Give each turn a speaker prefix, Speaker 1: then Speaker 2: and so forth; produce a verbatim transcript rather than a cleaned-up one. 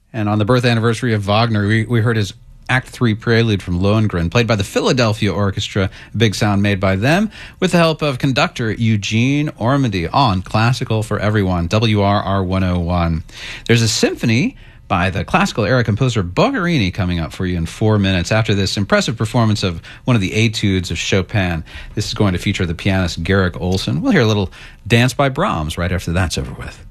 Speaker 1: And on the birth anniversary of Wagner, we, we heard his Act three Prelude from Lohengrin, played by the Philadelphia Orchestra, big sound made by them, with the help of conductor Eugene Ormandy on Classical for Everyone, W R R one oh one. There's a symphony by the classical-era composer Boccherini coming up for you in four minutes after this impressive performance of one of the etudes of Chopin. This is going to feature the pianist Garrick Olson. We'll hear a little dance by Brahms right after that's over with.